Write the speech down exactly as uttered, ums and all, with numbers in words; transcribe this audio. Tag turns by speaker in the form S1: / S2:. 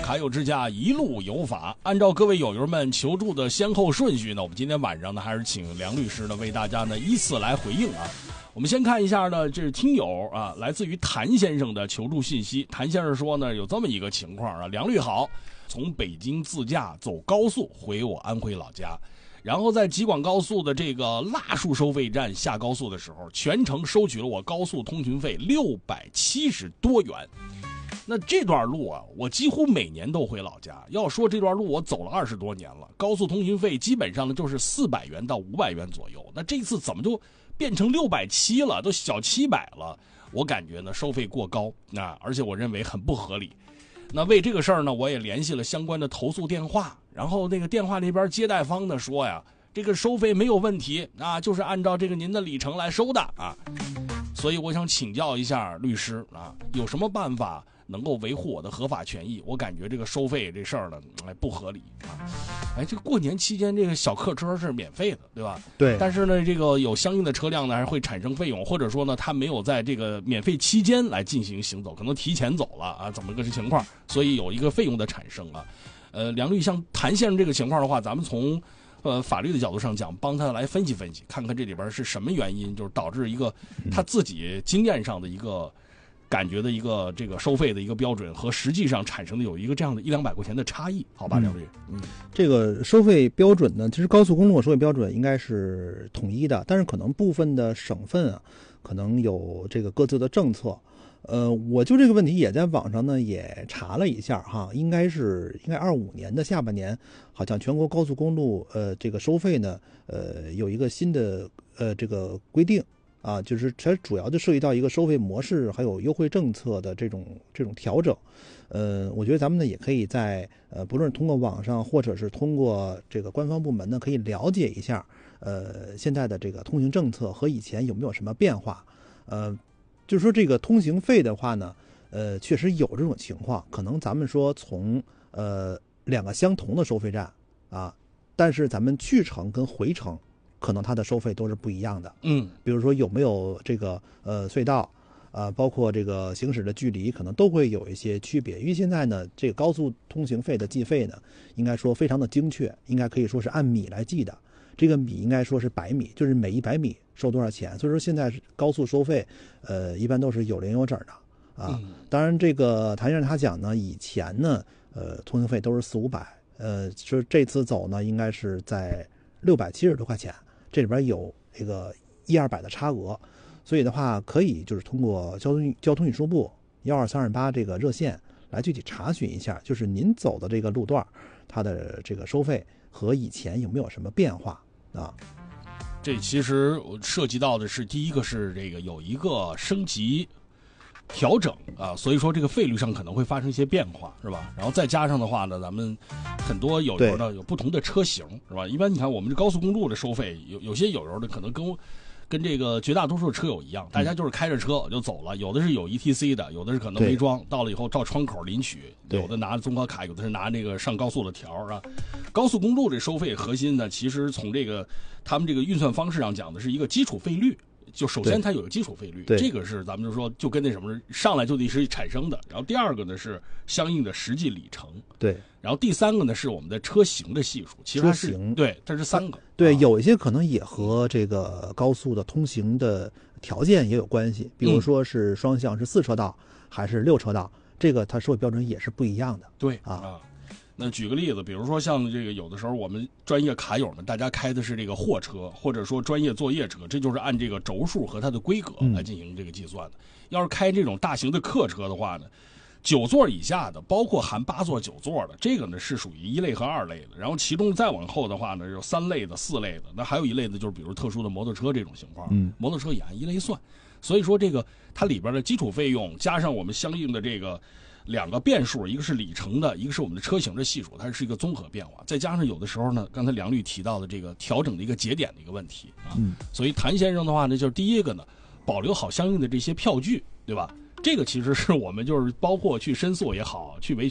S1: 卡友之家一路有法，按照各位友友们求助的先后顺序呢，我们今天晚上呢还是请梁律师呢为大家呢依次来回应啊。我们先看一下呢，这是听友啊，来自于谭先生的求助信息。谭先生说呢，有这么一个情况啊，梁律好，从北京自驾走高速回我安徽老家，然后在吉广高速的这个腊树收费站下高速的时候，全程收取了我高速通行费六百七十多元。那这段路啊，我几乎每年都回老家。要说这段路我走了二十多年了，高速通行费基本上呢就是四百元到五百元左右。那这次怎么就变成六百七了，都小七百了？我感觉呢收费过高啊，而且我认为很不合理。那为这个事儿呢，我也联系了相关的投诉电话，然后那个电话那边接待方呢说呀，这个收费没有问题啊，就是按照这个您的里程来收的啊。所以我想请教一下律师啊，有什么办法能够维护我的合法权益？我感觉这个收费这事儿呢，哎，不合理啊！哎，这个过年期间这个小客车是免费的，对吧？
S2: 对。
S1: 但是呢，这个有相应的车辆呢，还会产生费用，或者说呢，他没有在这个免费期间来进行行走，可能提前走了啊，怎么个情况？所以有一个费用的产生啊。呃，梁律像谭先生这个情况的话，咱们从呃法律的角度上讲，帮他来分析分析，看看这里边是什么原因，就是导致一个他自己经验上的一个感觉的一个这个收费的一个标准和实际上产生的有一个这样的一两百块钱的差异，好吧，梁律师？
S2: 嗯，这个收费标准呢，其实高速公路收费标准应该是统一的，但是可能部分的省份啊，可能有这个各自的政策。呃，我就这个问题也在网上呢也查了一下哈，应该是应该二五年的下半年，好像全国高速公路呃这个收费呢呃有一个新的呃这个规定啊，就是它主要就涉及到一个收费模式还有优惠政策的这种这种调整。呃，我觉得咱们呢也可以在呃不论是通过网上或者是通过这个官方部门呢，可以了解一下呃现在的这个通行政策和以前有没有什么变化。呃。就是说这个通行费的话呢，呃，确实有这种情况，可能咱们说从呃两个相同的收费站啊，但是咱们去程跟回程，可能它的收费都是不一样的。
S1: 嗯，
S2: 比如说有没有这个呃隧道，啊、呃，包括这个行驶的距离，可能都会有一些区别。因为现在呢，这个高速通行费的计费呢，应该说非常的精确，应该可以说是按米来计的。这个米应该说是百米，就是每一百米收多少钱。所以说现在高速收费，呃，一般都是有零有整的啊。
S1: 嗯、
S2: 当然，这个谭先生他讲呢，以前呢，呃，通行费都是四五百，呃，说这次走呢，应该是在六百七十多块钱，这里边有这个一二百的差额，所以的话，可以就是通过交通交通运输部幺二三二八这个热线来具体查询一下，就是您走的这个路段，它的这个收费和以前有没有什么变化啊？
S1: 这其实涉及到的是第一个是这个有一个升级调整啊，所以说这个费率上可能会发生一些变化，是吧？然后再加上的话呢，咱们很多友友的有不同的车型，是吧？一般你看我们这高速公路的收费，有有些友友的可能跟跟这个绝大多数车友一样，大家就是开着车就走了，有的是有 E T C 的，有的是可能没装，到了以后照窗口领取，有的拿综合卡，有的是拿那个上高速的条啊。高速公路这收费核心呢，其实从这个他们这个运算方式上讲的是一个基础费率。就首先它有个基础费率，这个是咱们就说就跟那什么上来就得是产生的。然后第二个呢是相应的实际里程，
S2: 对。
S1: 然后第三个呢是我们的车型的系数，其实它是对，它是三个。
S2: 对，
S1: 啊、
S2: 有一些可能也和这个高速的通行的条件也有关系，比如说是双向是四车道还是六车道，嗯、这个它收费标准也是不一样的。
S1: 对
S2: 啊。
S1: 啊那举个例子，比如说像这个有的时候我们专业卡友们，大家开的是这个货车，或者说专业作业车，这就是按这个轴数和它的规格来进行这个计算的。嗯、要是开这种大型的客车的话呢，九座以下的，包括含八座、九座的，这个呢是属于一类和二类的。然后其中再往后的话呢，有三类的、四类的，那还有一类的就是比如特殊的摩托车这种情况，
S2: 嗯，
S1: 摩托车也按一类算。所以说这个它里边的基础费用加上我们相应的这个。两个变数，一个是里程的，一个是我们的车型的系数，它是一个综合变化。再加上有的时候呢，刚才梁律提到的这个调整的一个节点的一个问题啊，
S2: 嗯，
S1: 所以谭先生的话呢，就是第一个呢，保留好相应的这些票据，对吧？这个其实是我们就是包括去申诉也好，去维权。